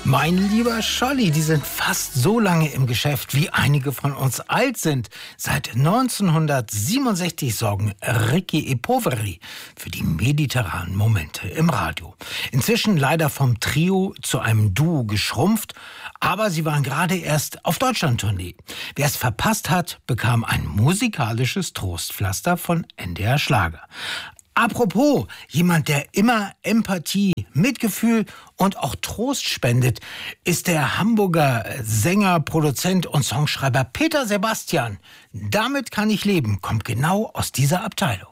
Mein lieber Scholli, die sind fast so lange im Geschäft, wie einige von uns alt sind. Seit 1967 sorgen Ricky e Poveri für die mediterranen Momente im Radio. Inzwischen leider vom Trio zu einem Duo geschrumpft, aber sie waren gerade erst auf Deutschlandtournee. Wer es verpasst hat, bekam ein musikalisches Trostpflaster von NDR Schlager. Apropos, jemand, der immer Empathie, Mitgefühl und auch Trost spendet, ist der Hamburger Sänger, Produzent und Songschreiber Peter Sebastian. Damit kann ich leben, kommt genau aus dieser Abteilung.